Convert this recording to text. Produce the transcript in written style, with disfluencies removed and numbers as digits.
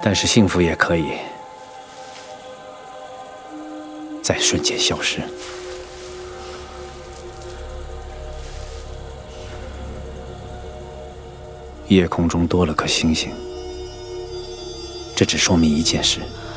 但是幸福也可以在瞬间消失。夜空中多了颗星星，这只说明一件事：